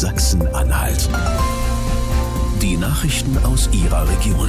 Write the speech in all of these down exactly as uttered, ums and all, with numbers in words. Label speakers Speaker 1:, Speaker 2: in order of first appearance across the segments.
Speaker 1: Sachsen-Anhalt. Die Nachrichten aus Ihrer Region.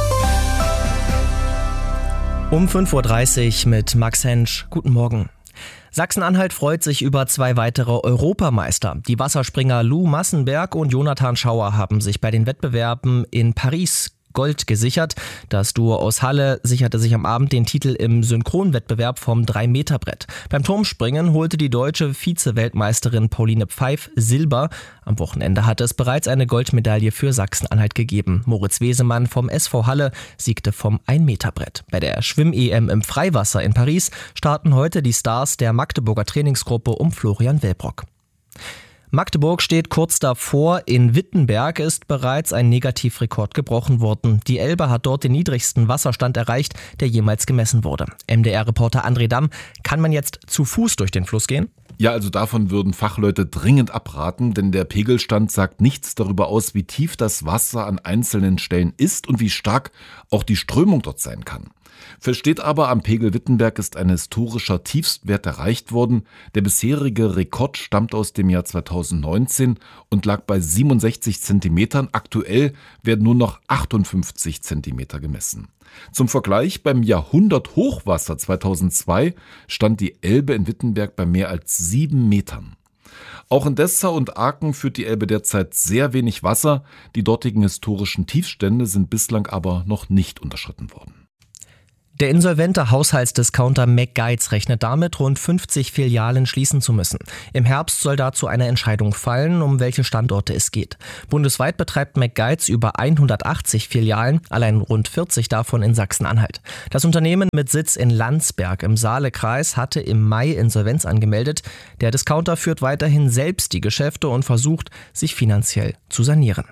Speaker 2: Um fünf Uhr dreißig mit Max Hensch. Guten Morgen. Sachsen-Anhalt freut sich über zwei weitere Europameister. Die Wasserspringer Lou Massenberg und Jonathan Schauer haben sich bei den Wettbewerben in Paris Gold gesichert. Das Duo aus Halle sicherte sich am Abend den Titel im Synchronwettbewerb vom drei Meter Brett. Beim Turmspringen holte die deutsche Vize-Weltmeisterin Pauline Pfeif Silber. Am Wochenende hatte es bereits eine Goldmedaille für Sachsen-Anhalt gegeben. Moritz Wesemann vom S V Halle siegte vom ein Meter Brett. Bei der Schwimm-E M im Freiwasser in Paris starten heute die Stars der Magdeburger Trainingsgruppe um Florian Wellbrock. Magdeburg steht kurz davor. In Wittenberg ist bereits ein Negativrekord gebrochen worden. Die Elbe hat dort den niedrigsten Wasserstand erreicht, der jemals gemessen wurde. M D R-Reporter André Damm, kann man jetzt zu Fuß durch den Fluss gehen?
Speaker 3: Ja, also davon würden Fachleute dringend abraten, denn der Pegelstand sagt nichts darüber aus, wie tief das Wasser an einzelnen Stellen ist und wie stark auch die Strömung dort sein kann. Feststeht aber, am Pegel Wittenberg ist ein historischer Tiefstwert erreicht worden. Der bisherige Rekord stammt aus dem Jahr zweitausendneunzehn und lag bei siebenundsechzig Zentimetern. Aktuell werden nur noch achtundfünfzig Zentimeter gemessen. Zum Vergleich, beim Jahrhunderthochwasser zweitausendzwei stand die Elbe in Wittenberg bei mehr als sieben Metern. Auch in Dessau und Aachen führt die Elbe derzeit sehr wenig Wasser. Die dortigen historischen Tiefstände sind bislang aber noch nicht unterschritten worden.
Speaker 2: Der insolvente Haushaltsdiscounter McGuides rechnet damit, rund fünfzig Filialen schließen zu müssen. Im Herbst soll dazu eine Entscheidung fallen, um welche Standorte es geht. Bundesweit betreibt McGuides über hundertachtzig Filialen, allein rund vierzig davon in Sachsen-Anhalt. Das Unternehmen mit Sitz in Landsberg im Saalekreis hatte im Mai Insolvenz angemeldet. Der Discounter führt weiterhin selbst die Geschäfte und versucht, sich finanziell zu sanieren.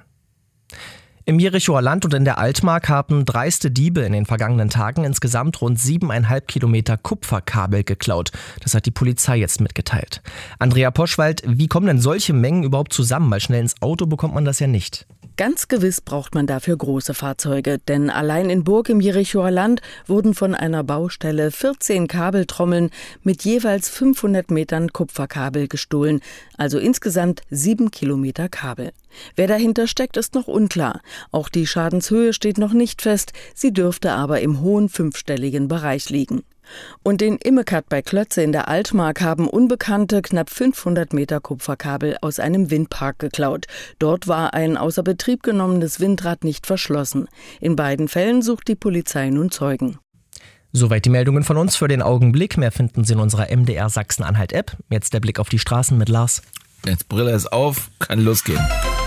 Speaker 2: Im Jerichoer Land und in der Altmark haben dreiste Diebe in den vergangenen Tagen insgesamt rund siebeneinhalb Kilometer Kupferkabel geklaut. Das hat die Polizei jetzt mitgeteilt. Andrea Poschwald, wie kommen denn solche Mengen überhaupt zusammen? Mal schnell ins Auto bekommt man das ja nicht.
Speaker 4: Ganz gewiss braucht man dafür große Fahrzeuge, denn allein in Burg im Jerichoer Land wurden von einer Baustelle vierzehn Kabeltrommeln mit jeweils fünfhundert Metern Kupferkabel gestohlen, also insgesamt sieben Kilometer Kabel. Wer dahinter steckt, ist noch unklar. Auch die Schadenshöhe steht noch nicht fest, sie dürfte aber im hohen fünfstelligen Bereich liegen. Und in Immekat bei Klötze in der Altmark haben Unbekannte knapp fünfhundert Meter Kupferkabel aus einem Windpark geklaut. Dort war ein außer Betrieb genommenes Windrad nicht verschlossen. In beiden Fällen sucht die Polizei nun Zeugen.
Speaker 2: Soweit die Meldungen von uns für den Augenblick. Mehr finden Sie in unserer M D R Sachsen-Anhalt-App. Jetzt der Blick auf die Straßen mit Lars.
Speaker 5: Jetzt Brille ist auf, kann losgehen.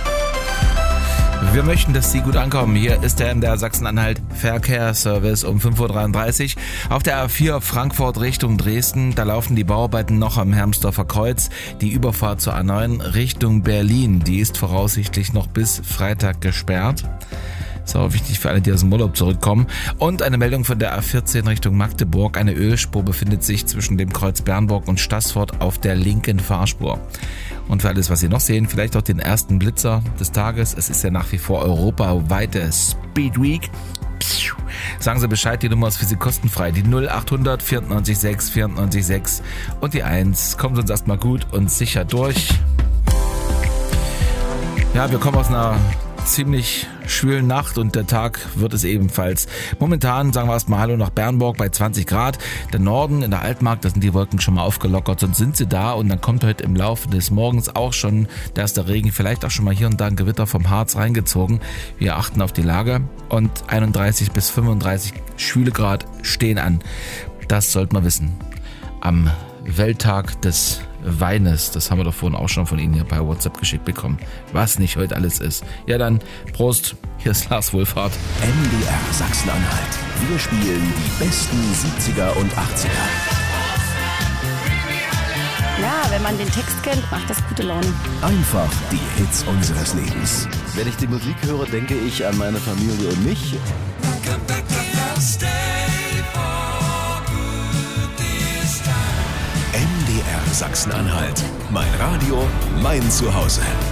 Speaker 5: Wir möchten, dass Sie gut ankommen. Hier ist der M D R Sachsen-Anhalt Verkehrsservice um fünf Uhr dreiunddreißig. Auf der A vier Frankfurt Richtung Dresden, da laufen die Bauarbeiten noch am Hermsdorfer Kreuz. Die Überfahrt zur A neun Richtung Berlin, die ist voraussichtlich noch bis Freitag gesperrt. Ist auch wichtig für alle, die aus dem Urlaub zurückkommen. Und eine Meldung von der A vierzehn Richtung Magdeburg. Eine Ölspur befindet sich zwischen dem Kreuz Bernburg und Staßfurt auf der linken Fahrspur. Und für alles, was Sie noch sehen, vielleicht auch den ersten Blitzer des Tages. Es ist ja nach wie vor europaweite Speed Week. Sagen Sie Bescheid, die Nummer ist für Sie kostenfrei. Die null achthundert vierundneunzig sechs vierundneunzig sechs und die eins. Kommen Sie uns erstmal gut und sicher durch. Ja, wir kommen aus einer ziemlich schwülen Nacht und der Tag wird es ebenfalls. Momentan sagen wir erstmal Hallo nach Bernburg bei zwanzig Grad. Der Norden in der Altmark, da sind die Wolken schon mal aufgelockert, sonst sind sie da und dann kommt heute im Laufe des Morgens auch schon der erste Regen, vielleicht auch schon mal hier und da ein Gewitter vom Harz reingezogen. Wir achten auf die Lage und einunddreißig bis fünfunddreißig schwüle Grad stehen an. Das sollte man wissen. Am Welttag des Weines, das haben wir doch vorhin auch schon von Ihnen hier bei WhatsApp geschickt bekommen, was nicht heute alles ist. Ja dann, Prost, hier ist Lars Wohlfahrt.
Speaker 1: M D R Sachsen-Anhalt. Wir spielen die besten siebziger und achtziger.
Speaker 6: Ja, wenn man den Text kennt, macht das gute Laune.
Speaker 1: Einfach die Hits unseres Lebens.
Speaker 7: Wenn ich die Musik höre, denke ich an meine Familie und mich.
Speaker 1: M D R Sachsen-Anhalt. Mein Radio, mein Zuhause.